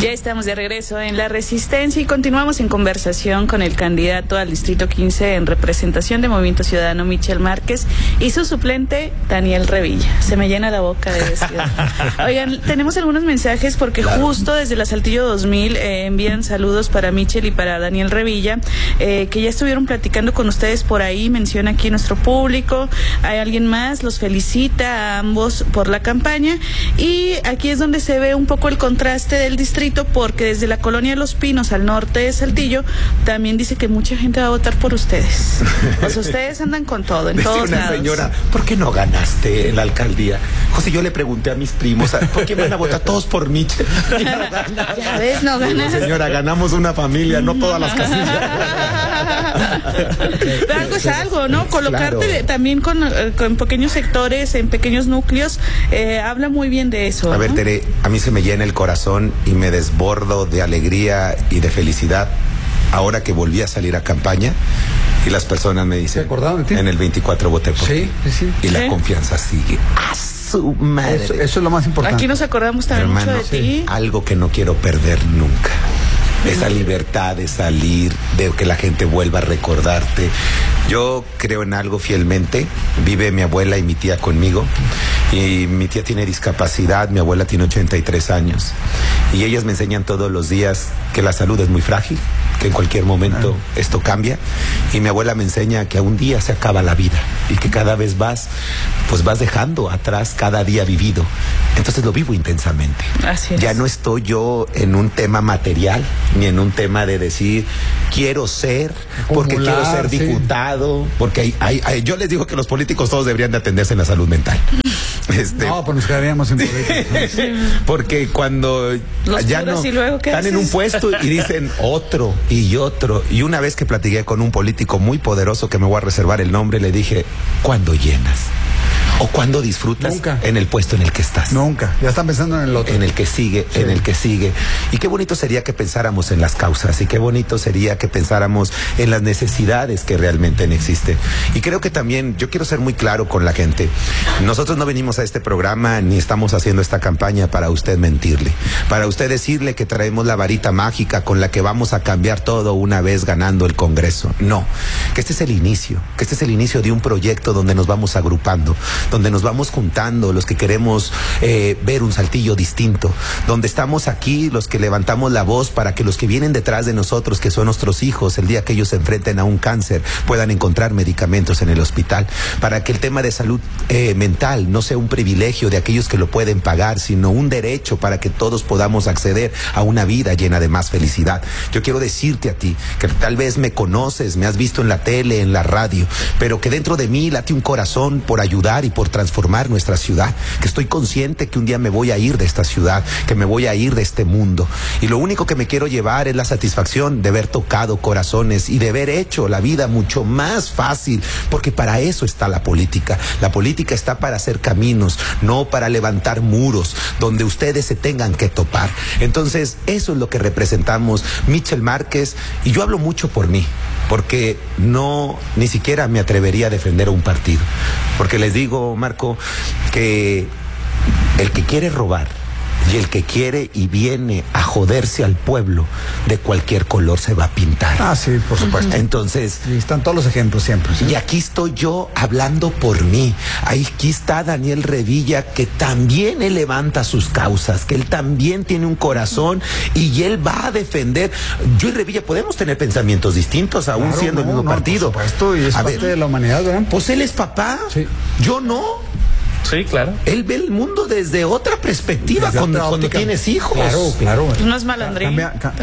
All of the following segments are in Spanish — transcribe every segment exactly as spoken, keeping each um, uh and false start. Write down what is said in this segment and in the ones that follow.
Ya estamos de regreso en La Resistencia y continuamos en conversación con el candidato al Distrito quince en representación de Movimiento Ciudadano, Michel Márquez, y su suplente, Daniel Revilla. Se me llena la boca de decir. Oigan, tenemos algunos mensajes porque claro. justo desde la Saltillo dos mil eh, envían saludos para Michel y para Daniel Revilla, eh, que ya estuvieron platicando con ustedes por ahí, menciona aquí nuestro público. Hay alguien más, los felicita a ambos por la campaña, y aquí es donde se ve un poco el contraste del distrito, porque desde la colonia Los Pinos al norte de Saltillo también dice que mucha gente va a votar por ustedes. O sea, ustedes andan con todo, en Decía todos una lados. Señora, ¿por qué no ganaste en la alcaldía? José, yo le pregunté a mis primos, ¿por qué van a votar todos por Michel? No ya ves, no ganas. Señora, ganamos una familia, no todas las casillas. Pero algo es algo, ¿no? Colocarte Claro. de, también con, con pequeños sectores, en pequeños núcleos, eh, habla muy bien de eso. A ver, ¿no? Tere, a mí se me llena el corazón y me desbordo de alegría y de felicidad ahora que volví a salir a campaña y las personas me dicen, de ti? En el veinticuatro voté por sí, ti. Sí, y sí. la confianza sigue. ¡A su madre! Eso, eso es lo más importante. Aquí nos acordamos también Hermano, mucho de ti. Algo que no quiero perder nunca. Esa libertad de salir, de que la gente vuelva a recordarte. Yo creo en algo fielmente. Vive mi abuela y mi tía conmigo. Y mi tía tiene discapacidad, mi abuela tiene ochenta y tres años. Y ellas me enseñan todos los días que la salud es muy frágil, que en cualquier momento esto cambia. Y mi abuela me enseña que a un día se acaba la vida y que cada vez vas, pues vas dejando atrás cada día vivido. Entonces lo vivo intensamente. Así es. Ya no estoy yo en un tema material, ni en un tema de decir, quiero ser, porque Acumular, quiero ser sí. diputado, porque hay, hay, hay, yo les digo que los políticos todos deberían de atenderse en la salud mental. Este, No, pues nos quedaríamos en políticos. porque cuando Los ya curas, no y luego, ¿qué están en haces? un puesto y dicen otro y otro, y una vez que platiqué con un político muy poderoso que me voy a reservar el nombre, le dije, ¿cuándo llenas? ¿O cuándo disfrutas? Nunca. En el puesto en el que estás. Nunca, ya están pensando en el otro. En el que sigue, Sí. en el que sigue. Y qué bonito sería que pensáramos en las causas, y qué bonito sería que pensáramos en las necesidades que realmente existen. Y creo que también, yo quiero ser muy claro con la gente, nosotros no venimos a este programa ni estamos haciendo esta campaña para usted mentirle, para usted decirle que traemos la varita mágica con la que vamos a cambiar todo una vez ganando el Congreso. No, que este es el inicio, que este es el inicio de un proyecto donde nos vamos agrupando, donde nos vamos juntando los que queremos eh, ver un Saltillo distinto, donde estamos aquí los que levantamos la voz para que los que vienen detrás de nosotros, que son nuestros hijos, el día que ellos se enfrenten a un cáncer, puedan encontrar medicamentos en el hospital, para que el tema de salud eh, mental no sea un privilegio de aquellos que lo pueden pagar, sino un derecho para que todos podamos acceder a una vida llena de más felicidad. Yo quiero decirte a ti, que tal vez me conoces, me has visto en la tele, en la radio, pero que dentro de mí late un corazón por ayudar y por transformar nuestra ciudad, que estoy consciente que un día me voy a ir de esta ciudad, que me voy a ir de este mundo, y lo único que me quiero llevar es la satisfacción de haber tocado corazones y de haber hecho la vida mucho más fácil, porque para eso está la política. La política está para hacer caminos, no para levantar muros donde ustedes se tengan que topar. Entonces, eso es lo que representamos Michel Márquez, y yo hablo mucho por mí, porque no, ni siquiera me atrevería a defender a un partido, porque les digo, Marco, que el que quiere robar y el que quiere y viene a joderse al pueblo, de cualquier color se va a pintar. Ah, sí, por supuesto. Entonces, Y están todos los ejemplos siempre. ¿sí? y aquí estoy yo hablando por mí. Aquí está Daniel Revilla, que también él levanta sus causas, que él también tiene un corazón y él va a defender. Yo y Revilla podemos tener pensamientos distintos, aún Claro, siendo no, el mismo no, partido. Por supuesto, y es A parte ver, de la humanidad, ¿verdad? pues él es papá. Sí. Yo no. Sí, claro. Él ve el mundo desde otra perspectiva Desde cuando, otra cuando óptica. tienes hijos. Claro, claro. Pues no es malandrín. Cambia- ca-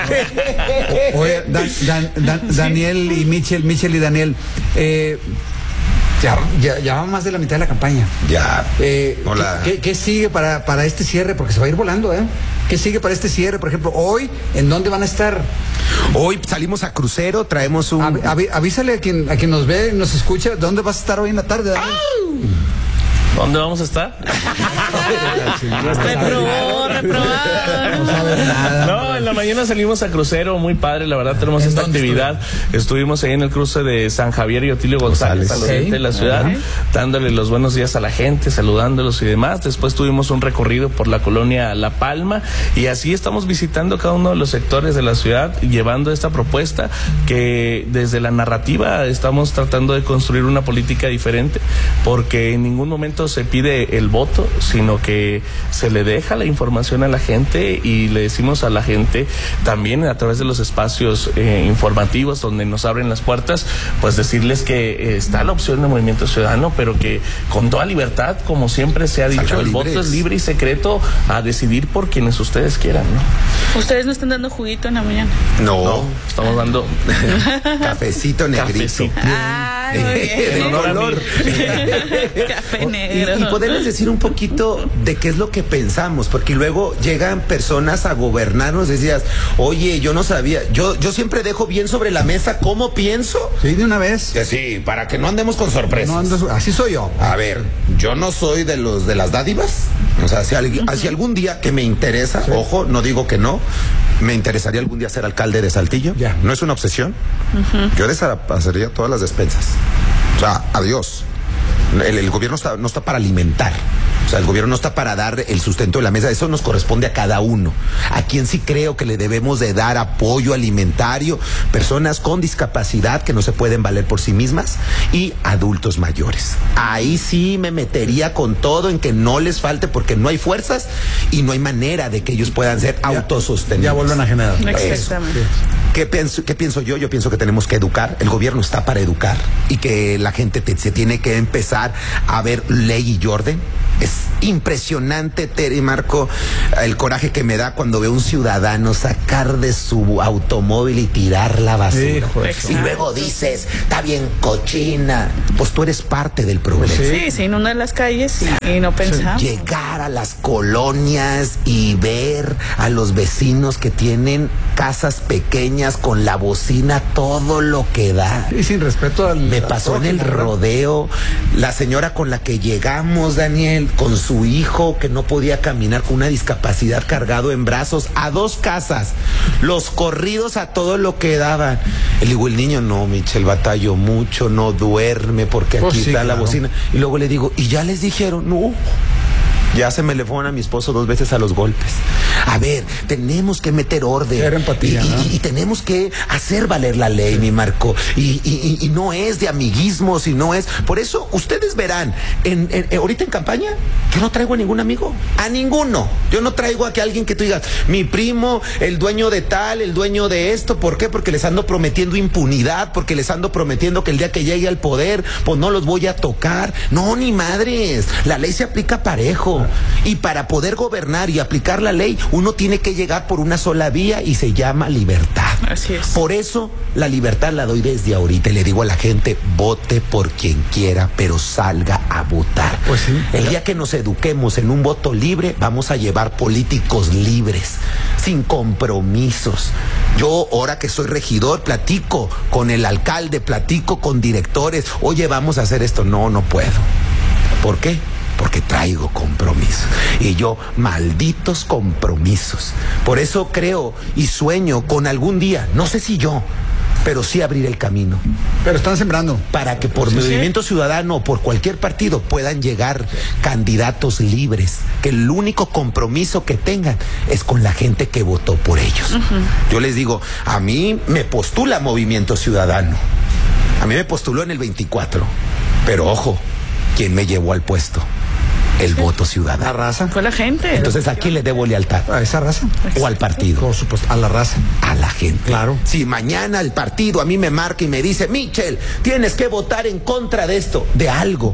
Oye, Dan- Dan- Dan- Daniel y Michel, Michel y Daniel, eh, ya, ya, ya va más de la mitad de la campaña. Ya. Eh, Hola. ¿qué, qué, qué sigue para, para este cierre? Porque se va a ir volando, ¿eh? ¿Qué sigue para este cierre? Por ejemplo, hoy, ¿en dónde van a estar? Hoy salimos a crucero, traemos un... Avi- avi- avísale a quien, a quien nos ve y nos escucha, ¿dónde vas a estar hoy en la tarde, Daniel? ¿Dónde vamos a estar? Reprobó, reprobado. No sabe nada. No, en la mañana salimos a crucero, muy padre, la verdad tenemos esta actividad. Estuvimos ahí en el cruce de San Javier y Otilio González, al oriente de la ciudad, Ajá. dándole los buenos días a la gente, saludándolos y demás. Después tuvimos un recorrido por la colonia La Palma y así estamos visitando cada uno de los sectores de la ciudad, llevando esta propuesta que desde la narrativa estamos tratando de construir una política diferente, porque en ningún momento se pide el voto, sino que se le deja la información a la gente y le decimos a la gente también a través de los espacios eh, informativos donde nos abren las puertas, pues decirles que eh, está la opción de Movimiento Ciudadano, pero que con toda libertad, como siempre se ha dicho, Salgan el libres. voto es libre y secreto a decidir por quienes ustedes quieran, ¿no? Ustedes no están dando juguito en la mañana. No, No, estamos dando cafecito negrito. Cafecito. Ay, muy bien. De honor a mí. color. Café Y, negro. y poderles decir un poquito de qué es lo que pensamos, porque luego llegan personas a gobernarnos y decías, oye, yo no sabía, yo, yo siempre dejo bien sobre la mesa cómo pienso. Sí, de una vez. Que sí, para que no andemos con sorpresas. No andas- así soy yo. A ver, yo no soy de los de las dádivas. O sea, si, alguien- si algún día que me interesa, ojo, no digo que no, me interesaría algún día ser alcalde de Saltillo. Ya. No es una obsesión. Yo desapasaría todas las despensas. O sea, adiós. El, el gobierno está, no está para alimentar. O sea, el gobierno no está para dar el sustento de la mesa. Eso nos corresponde a cada uno. A quien sí creo que le debemos de dar apoyo alimentario, personas con discapacidad que no se pueden valer por sí mismas y adultos mayores. Ahí sí me metería con todo en que no les falte, porque no hay fuerzas y no hay manera de que ellos puedan ser autosostenibles. Ya vuelven a generar. Exactamente. ¿Qué pienso, ¿Qué pienso yo? Yo pienso que tenemos que educar. El gobierno está para educar y que la gente te- se tiene que empezar a ver ley y orden. Es impresionante, Tere y Marco, el coraje que me da cuando veo un ciudadano sacar de su automóvil y tirar la basura. Hijo de Y luego dices, está bien cochina. Pues tú eres parte del problema. Sí, se inundan las calles y, y no pensamos. Llegar a las colonias y ver a los vecinos que tienen casas pequeñas con la bocina, todo lo que da. Y sin respeto al. Me pasó en el rodeo, la señora con la que llegamos, Daniel, con su hijo que no podía caminar, con una discapacidad, cargado en brazos, a dos casas, los corridos a todo lo que daban. Le digo, el niño, no, Michelle, batalló mucho, no duerme porque aquí Oh, sí, está la claro. bocina. Y luego le digo, ¿y ya les dijeron? No. Ya se me le fueron a mi esposo dos veces a los golpes. A ver, tenemos que meter orden. Era empatía, y, y- ¿no? y tenemos que hacer valer la ley, mi Marco. Y, y- y- y no es de amiguismo, sino es. Por eso, ustedes verán, en, en- en- ahorita en campaña, yo no traigo a ningún amigo. A ninguno. Yo no traigo a que alguien que tú digas, mi primo, el dueño de tal, el dueño de esto. ¿Por qué? Porque les ando prometiendo impunidad, porque les ando prometiendo que el día que llegue al poder, pues no los voy a tocar. No, ni madres. La ley se aplica parejo. Y para poder gobernar y aplicar la ley, uno tiene que llegar por una sola vía y se llama libertad. Así es. Por eso la libertad la doy desde ahorita y le digo a la gente, vote por quien quiera, pero salga a votar. Pues sí. El día que nos eduquemos en un voto libre, vamos a llevar políticos libres, sin compromisos. Yo, ahora que soy regidor, platico con el alcalde, platico con directores, oye, vamos a hacer esto. No, no puedo. ¿Por qué? Porque traigo compromisos. Y yo, malditos compromisos. Por eso creo y sueño con algún día, no sé si yo, pero sí abrir el camino. Pero están sembrando. Para que por Sí, sí. Movimiento Ciudadano o por cualquier partido puedan llegar candidatos libres, que el único compromiso que tengan es con la gente que votó por ellos. Uh-huh. Yo les digo, a mí me postula Movimiento Ciudadano. A mí me postuló en el veinticuatro. Pero ojo, ¿quién me llevó al puesto? El voto La ciudadano. raza. Fue la gente. Entonces, ¿a quién le debo lealtad? A esa raza. ¿O al partido? Por supuesto, a la raza. A la gente. Claro. Si mañana el partido a mí me marca y me dice, Michelle, tienes que votar en contra de esto, de algo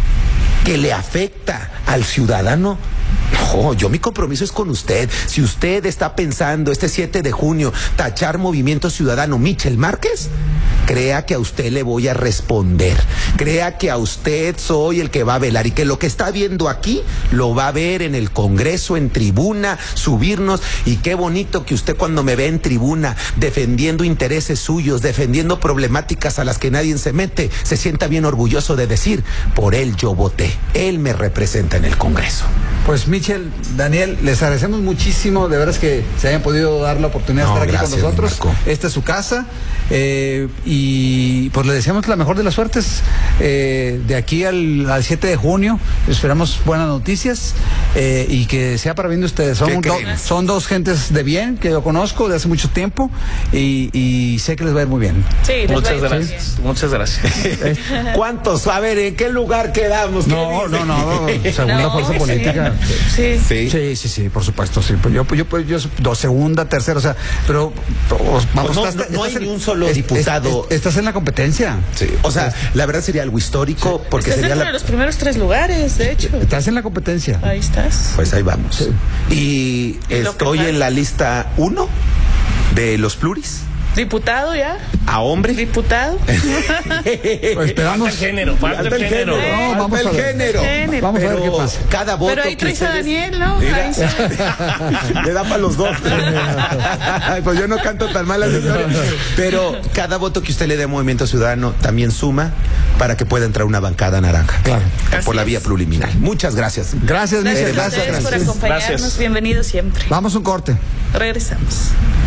que le afecta al ciudadano, no, yo mi compromiso es con usted. Si usted está pensando este siete de junio tachar Movimiento Ciudadano Michelle Márquez, crea que a usted le voy a responder. Crea que a usted soy el que va a velar y que lo que está viendo aquí lo va a ver en el Congreso, en tribuna, subirnos. Y qué bonito que usted cuando me ve en tribuna defendiendo intereses suyos, defendiendo problemáticas a las que nadie se mete, se sienta bien orgulloso de decir, por él yo voté. Él me representa en el Congreso. Pues Michel, Daniel, les agradecemos muchísimo, de veras que se hayan podido dar la oportunidad No, de estar aquí gracias, con nosotros. Marco. Esta es su casa eh, y pues le deseamos la mejor de las suertes eh, de aquí al, al siete de junio. Esperamos buenas noticias eh, y que sea para bien de ustedes. Son, ¿Qué do, creemos? son dos gentes de bien que yo conozco de hace mucho tiempo y, y sé que les va a ir muy bien. Sí, les Muchas va a ir gracias, bien. muchas gracias. ¿Cuántos? A ver, ¿en qué lugar quedamos? ¿Qué No, dice? no, no, segunda No, fuerza sí. política. Sí. Sí. Sí, sí, sí, por supuesto, sí. Pues yo, pues yo, pues yo, dos, segunda, tercera, o sea, pero, pero, vamos, Pues no, estás- no, no estás hay en- ni un solo es- diputado. es- es- estás en la competencia. Sí, o sea, la verdad sería algo histórico porque Estás sería dentro la... de los primeros tres lugares, de hecho. Estás en la competencia. Ahí estás. Pues ahí vamos. Y Y lo estoy que en la lista uno de los pluris Diputado ya. a hombre. Diputado. Pues esperamos. Falta el género, falta el género. No, Falta vamos a el ver. género. Género. Vamos a ver Pero qué pasa. cada voto Pero ahí que traes a ustedes- Daniel, ¿no? Mira. Ahí está. Le da para los dos. Ay, pues yo no canto tan mal las historias. Pero cada voto que usted le dé a Movimiento Ciudadano también suma para que pueda entrar una bancada naranja. Claro. Por la Así vía es. pluriminal. Muchas gracias. Gracias, Gracias Michel. a Gracias, ustedes por gracias. acompañarnos. Gracias. Bienvenidos siempre. Vamos a un corte. Regresamos.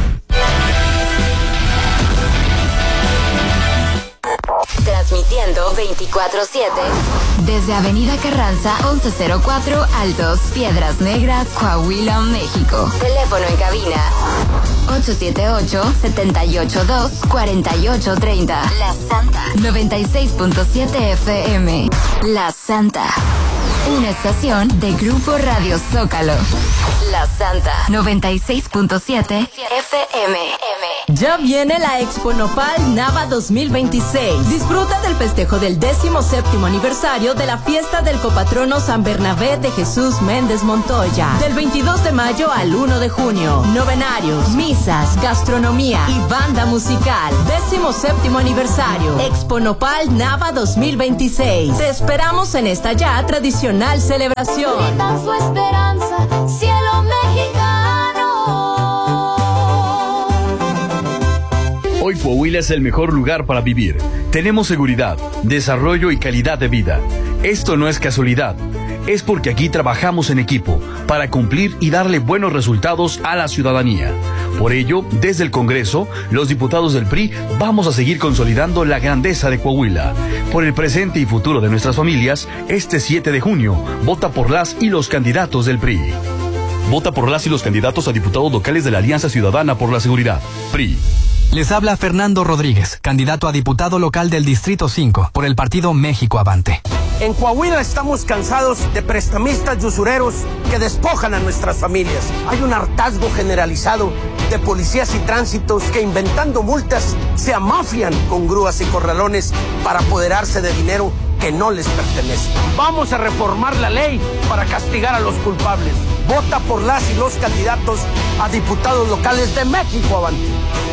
Transmitiendo veinticuatro siete desde Avenida Carranza once cero cuatro Altos, Piedras Negras, Coahuila, México. Teléfono en cabina ocho siete ocho, siete ocho dos, cuatro ocho tres cero. La Santa noventa y seis punto siete F M. La Santa. Una estación de Grupo Radio Zócalo. La Santa noventa y seis punto siete F M. Ya viene la Expo Nopal Nava dos mil veintiséis. Disfruta del festejo del décimo séptimo aniversario de la fiesta del copatrono San Bernabé de Jesús Méndez Montoya. Del veintidós de mayo al uno de junio. Novenarios, misas, gastronomía y banda musical. Décimo séptimo aniversario. Expo Nopal Nava dos mil veintiséis. Te esperamos en esta ya tradicional celebración. Gritan su esperanza, cielo mexicano. Hoy Coahuila es el mejor lugar para vivir. Tenemos seguridad, desarrollo y calidad de vida. Esto no es casualidad. Es porque aquí trabajamos en equipo para cumplir y darle buenos resultados a la ciudadanía. Por ello, desde el Congreso, los diputados del P R I vamos a seguir consolidando la grandeza de Coahuila. Por el presente y futuro de nuestras familias, este siete de junio, vota por las y los candidatos del P R I. Vota por las y los candidatos a diputados locales de la Alianza Ciudadana por la Seguridad, P R I. Les habla Fernando Rodríguez, candidato a diputado local del Distrito cinco por el partido México Avante. En Coahuila estamos cansados de prestamistas y usureros que despojan a nuestras familias. Hay un hartazgo generalizado de policías y tránsitos que, inventando multas, se amafian con grúas y corralones para apoderarse de dinero que no les pertenece. Vamos a reformar la ley para castigar a los culpables. Vota por las y los candidatos a diputados locales de México Avante.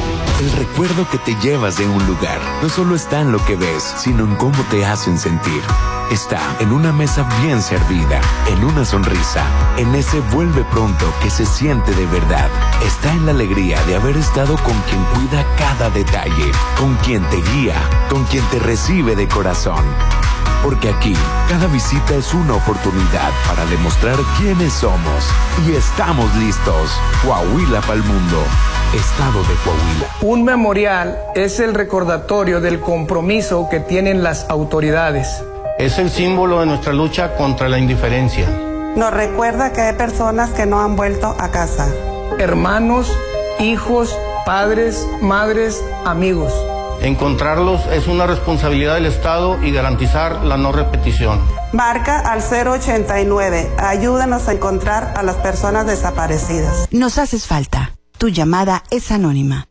El recuerdo que te llevas de un lugar no solo está en lo que ves, sino en cómo te hacen sentir. Está en una mesa bien servida, en una sonrisa, en ese vuelve pronto que se siente de verdad. Está en la alegría de haber estado con quien cuida cada detalle, con quien te guía, con quien te recibe de corazón. Porque aquí, cada visita es una oportunidad para demostrar quiénes somos. Y estamos listos. Coahuila pa'l mundo. Estado de Coahuila. Un memorial es el recordatorio del compromiso que tienen las autoridades. Es el símbolo de nuestra lucha contra la indiferencia. Nos recuerda que hay personas que no han vuelto a casa. Hermanos, hijos, padres, madres, amigos. Encontrarlos es una responsabilidad del Estado y garantizar la no repetición. Marca al cero ochenta y nueve. Ayúdanos a encontrar a las personas desaparecidas. Nos haces falta. Tu llamada es anónima.